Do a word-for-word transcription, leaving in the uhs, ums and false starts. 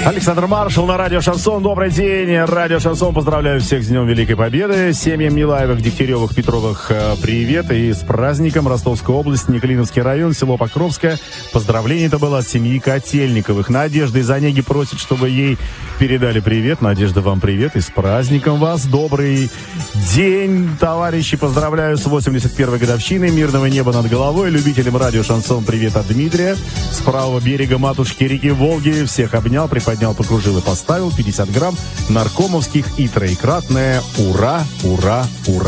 Александр Маршал на радио Шансон. Добрый день. Радио Шансон. Поздравляю всех с Днем Великой Победы. Семьям Милаевых, Дегтяревых, Петровых привет. И с праздником. Ростовская область, Николиновский район, село Покровское. Поздравление это было от семьи Котельниковых. Надежда из Онеги просит, чтобы ей передали привет. Надежда, вам привет. И с праздником вас. Добрый день, товарищи. Поздравляю с восемьдесят первой годовщиной. Мирного неба над головой. Любителям радио Шансон привет от Дмитрия. С правого берега матушки реки Волги. Всех обнял, приподнял, покружил и поставил. пятьдесят грамм наркомовских и троекратное ура, ура, ура.